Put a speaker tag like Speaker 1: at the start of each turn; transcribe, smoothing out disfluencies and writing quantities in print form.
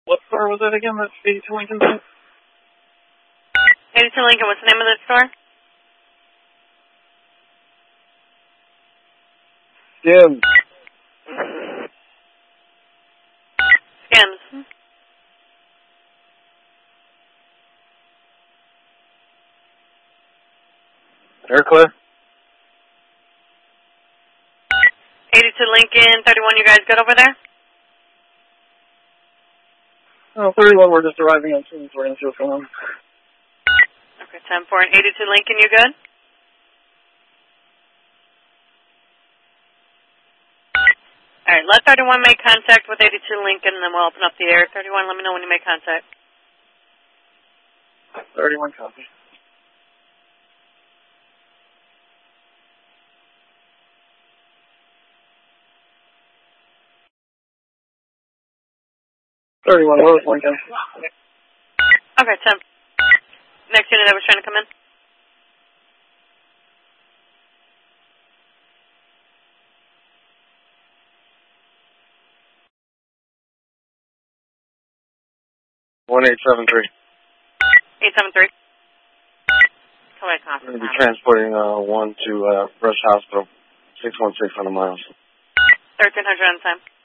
Speaker 1: What store was it again? That's 82 Lincoln Street?
Speaker 2: 82 Lincoln, what's the name of the store?
Speaker 1: Skims.
Speaker 2: Skims.
Speaker 1: Air clear?
Speaker 2: 82 Lincoln, 31, you guys good over there?
Speaker 1: Oh, 31, we're just arriving on soon, so we're going to see what's going on.
Speaker 2: Okay, 10-4 and 82 Lincoln, you good? Alright, let 31 make contact with 82 Lincoln, and then we'll open up the air. 31, let me know when you make contact.
Speaker 1: 31 copy. Lewis Lincoln.
Speaker 2: Okay, 10. Next unit that was trying to come in.
Speaker 1: One 873.
Speaker 2: 873. Collect
Speaker 1: We're
Speaker 2: conference.
Speaker 1: going to be transporting one to Rush Hospital, 61600 miles.
Speaker 2: 1300 on time.